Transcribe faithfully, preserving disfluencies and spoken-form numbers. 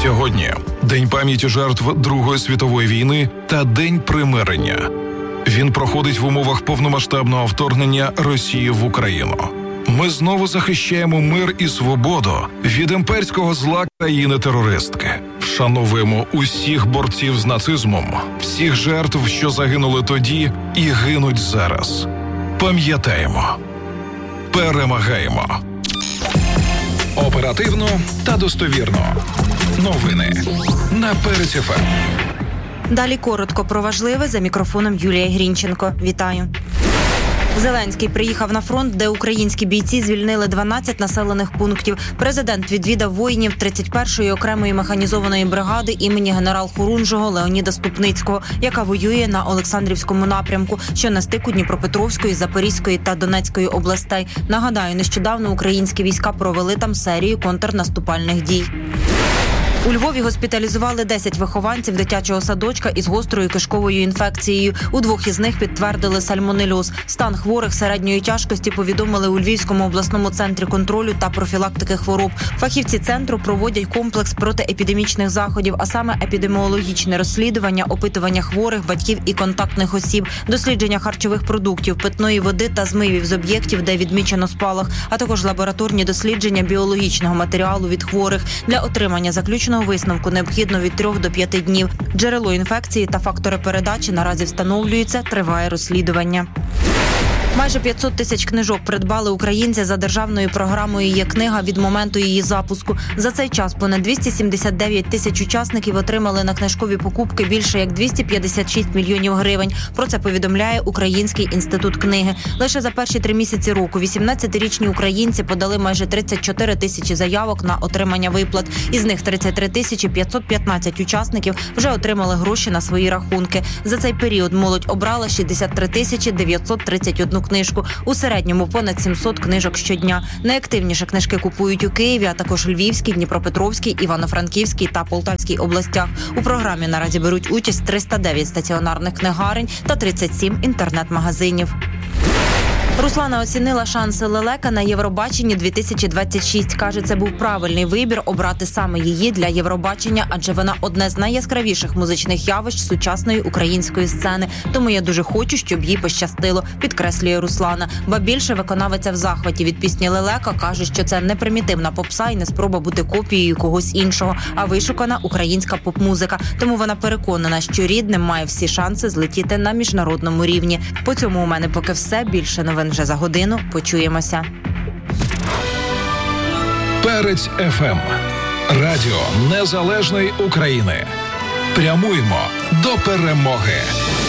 Сьогодні День пам'яті жертв Другої світової війни та День примирення. Він проходить в умовах повномасштабного вторгнення Росії в Україну. Ми знову захищаємо мир і свободу від імперського зла країни-терористки. Вшановуємо усіх борців з нацизмом, всіх жертв, що загинули тоді і гинуть зараз. Пам'ятаємо. Перемагаємо. Оперативно та достовірно. Новини на Перець еф ем. Далі коротко про важливе за мікрофоном Юлія Грінченко. Вітаю. Зеленський приїхав на фронт, де українські бійці звільнили дванадцять населених пунктів. Президент відвідав воїнів тридцять першої окремої механізованої бригади імені генерал-хорунжого Леоніда Ступницького, яка воює на Олександрівському напрямку, що на стику Дніпропетровської, Запорізької та Донецької областей. Нагадаю, нещодавно українські війська провели там серію контрнаступальних дій. У Львові госпіталізували десять вихованців дитячого садочка із гострою кишковою інфекцією. У двох із них підтвердили сальмонельоз. Стан хворих середньої тяжкості повідомили у Львівському обласному центрі контролю та профілактики хвороб. Фахівці центру проводять комплекс протиепідемічних заходів, а саме епідеміологічне розслідування, опитування хворих, батьків і контактних осіб, дослідження харчових продуктів, питної води та змивів з об'єктів, де відмічено спалах, а також лабораторні дослідження біологічного матеріалу від хворих. Для отримання заключного висновку необхідно від трьох до п'яти днів. Джерело інфекції та фактори передачі наразі встановлюються, триває розслідування. Майже п'ятсот тисяч книжок придбали українці за державною програмою «Є книга» від моменту її запуску. За цей час понад двісті сімдесят дев'ять тисяч учасників отримали на книжкові покупки більше як двісті п'ятдесят шість мільйонів гривень. Про це повідомляє Український інститут книги. Лише за перші три місяці року вісімнадцятирічні українці подали майже тридцять чотири тисячі заявок на отримання виплат. Із них тридцять три тисячі п'ятсот п'ятнадцять учасників вже отримали гроші на свої рахунки. За цей період молодь обрала шістдесят три тисячі дев'ятсот тридцять одну книжку. У середньому понад сімсот книжок щодня. Найактивніше книжки купують у Києві, а також Львівській, Дніпропетровській, Івано-Франківській та Полтавській областях. У програмі наразі беруть участь триста дев'ять стаціонарних книгарень та тридцять сім інтернет-магазинів. Руслана оцінила шанси лелека на Євробаченні дві тисячі двадцять шість. Каже, це був правильний вибір обрати саме її для Євробачення, адже вона одне з найяскравіших музичних явищ сучасної української сцени. Тому я дуже хочу, щоб їй пощастило, підкреслює Руслана. Ба більше, виконавиця в захваті від пісні лелека каже, що це не примітивна попса і не спроба бути копією когось іншого, а вишукана українська поп-музика. Тому вона переконана, що рідним має всі шанси злетіти на міжнародному рівні. По цьому у мене поки все. Більше новин вже за годину. Почуємося. Перець еф ем. Радіо Незалежної України. Прямуємо до перемоги.